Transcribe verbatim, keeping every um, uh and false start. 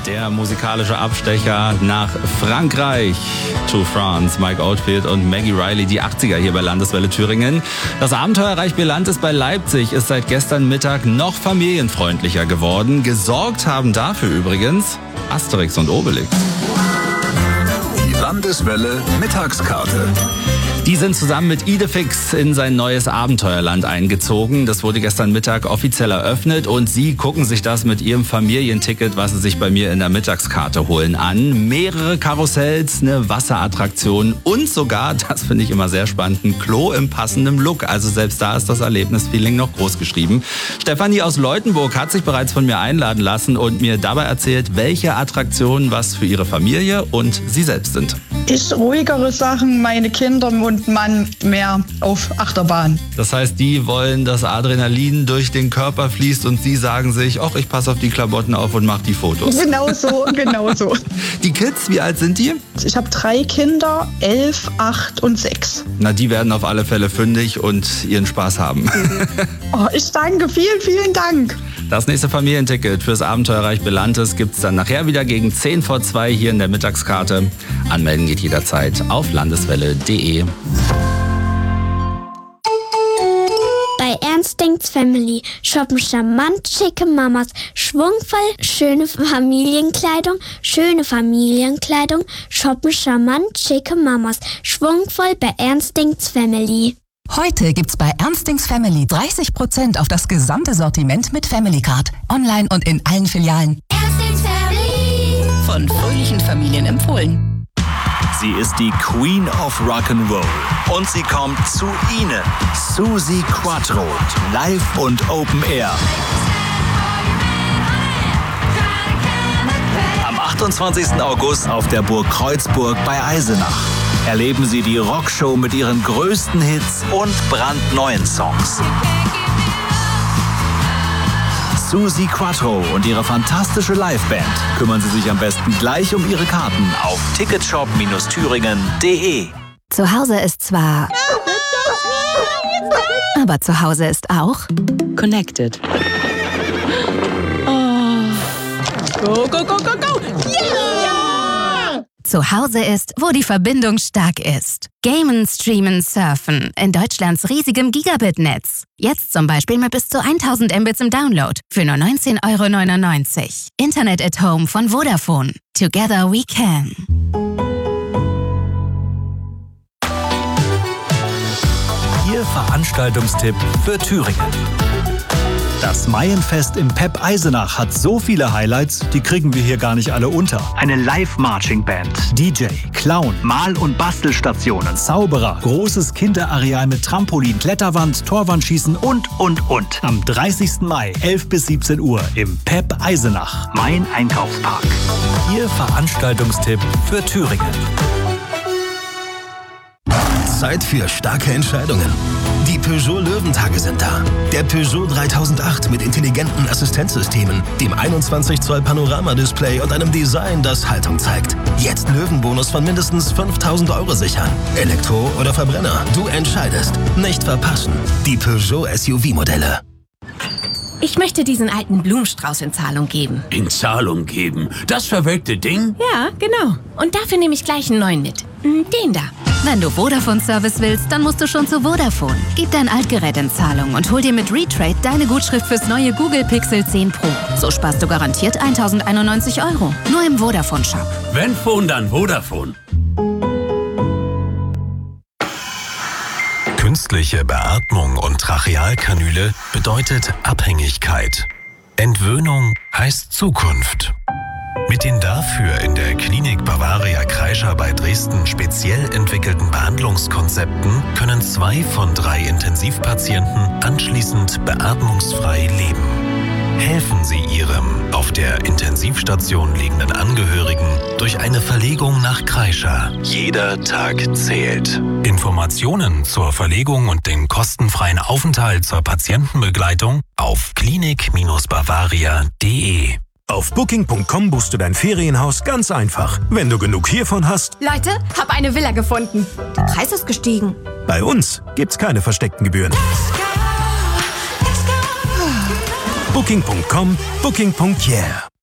Der musikalische Abstecher nach Frankreich. To France, Mike Oldfield und Maggie Riley, die achtziger hier bei Landeswelle Thüringen. Das Abenteuerreich Belantes bei Leipzig ist seit gestern Mittag noch familienfreundlicher geworden. Gesorgt haben dafür übrigens Asterix und Obelix. Die Landeswelle Mittagskarte. Die sind zusammen mit Idefix in sein neues Abenteuerland eingezogen. Das wurde gestern Mittag offiziell eröffnet und Sie gucken sich das mit Ihrem Familienticket, was Sie sich bei mir in der Mittagskarte holen, an. Mehrere Karussells, eine Wasserattraktion und sogar, das finde ich immer sehr spannend, ein Klo im passenden Look. Also selbst da ist das Erlebnisfeeling noch groß geschrieben. Stefanie aus Leutenburg hat sich bereits von mir einladen lassen und mir dabei erzählt, welche Attraktionen was für ihre Familie und sie selbst sind. Ich ruhigere Sachen, meine Kinder und Mann mehr auf Achterbahn. Das heißt, die wollen, dass Adrenalin durch den Körper fließt und Sie sagen sich, ach, ich passe auf die Klamotten auf und mache die Fotos. Genau so, genau so. Die Kids, wie alt sind die? Ich habe drei Kinder, elf, acht und sechs. Na, die werden auf alle Fälle fündig und ihren Spaß haben. Oh, ich danke, vielen, vielen Dank. Das nächste Familienticket fürs Abenteuerreich Belantes gibt's dann nachher wieder gegen zehn vor zwei hier in der Mittagskarte. Anmelden geht jederzeit auf landeswelle punkt de. Bei Ernstings Family shoppen charmant schicke Mamas, schwungvoll schöne Familienkleidung, schöne Familienkleidung, shoppen charmant schicke Mamas, schwungvoll bei Ernstings Family. Heute gibt's bei Ernstings Family dreißig Prozent auf das gesamte Sortiment mit Family Card. Online und in allen Filialen. Ernstings Family. Von fröhlichen Familien empfohlen. Sie ist die Queen of Rock'n'Roll und sie kommt zu Ihnen. Suzi Quatro, live und Open Air. Am achtundzwanzigsten August auf der Burg Kreuzburg bei Eisenach. Erleben Sie die Rockshow mit ihren größten Hits und brandneuen Songs. Suzi Quatro und ihre fantastische Liveband kümmern Sie sich am besten gleich um Ihre Karten auf ticketshop Thüringen punkt de. Zu Hause ist zwar... aber zu Hause ist auch... Connected. Go, go, go, go, go! Yeah! Zu Hause ist, wo die Verbindung stark ist. Gamen, streamen, surfen in Deutschlands riesigem Gigabit-Netz. Jetzt zum Beispiel mit bis zu tausend Mbits im Download für nur neunzehn Euro neunundneunzig. Internet at Home von Vodafone. Together we can. Ihr Veranstaltungstipp für Thüringen. Das Maienfest im Pep Eisenach hat so viele Highlights, die kriegen wir hier gar nicht alle unter. Eine Live-Marching-Band, D J, Clown, Mal- und Bastelstationen, Zauberer, großes Kinderareal mit Trampolin, Kletterwand, Torwandschießen und, und, und. Am dreißigsten Mai, elf bis siebzehn Uhr im Pep Eisenach, Main Einkaufspark. Ihr Veranstaltungstipp für Thüringen. Zeit für starke Entscheidungen. Die Peugeot Löwentage sind da. Der Peugeot dreitausendacht mit intelligenten Assistenzsystemen, dem einundzwanzig Zoll Panoramadisplay und einem Design, das Haltung zeigt. Jetzt Löwenbonus von mindestens fünftausend Euro sichern. Elektro oder Verbrenner, du entscheidest. Nicht verpassen. Die Peugeot S U V-Modelle. Ich möchte diesen alten Blumenstrauß in Zahlung geben. In Zahlung geben? Das verwelkte Ding? Ja, genau. Und dafür nehme ich gleich einen neuen mit. Den da. Wenn du Vodafone-Service willst, dann musst du schon zu Vodafone. Gib dein Altgerät in Zahlung und hol dir mit Retrade deine Gutschrift fürs neue Google Pixel zehn Pro. So sparst du garantiert tausendeinundneunzig Euro. Nur im Vodafone-Shop. Wenn Phone, dann Vodafone. Künstliche Beatmung und Trachealkanüle bedeutet Abhängigkeit. Entwöhnung heißt Zukunft. Mit den dafür in der Klinik Bavaria Kreischer bei Dresden speziell entwickelten Behandlungskonzepten können zwei von drei Intensivpatienten anschließend beatmungsfrei leben. Helfen Sie Ihrem auf der Intensivstation liegenden Angehörigen durch eine Verlegung nach Kreischer. Jeder Tag zählt. Informationen zur Verlegung und den kostenfreien Aufenthalt zur Patientenbegleitung auf klinik Bavaria punkt de. Auf booking punkt com buchst du dein Ferienhaus ganz einfach. Wenn du genug hiervon hast... Leute, hab eine Villa gefunden. Der Preis ist gestiegen. Bei uns gibt's keine versteckten Gebühren. booking punkt com, booking punkt yeah.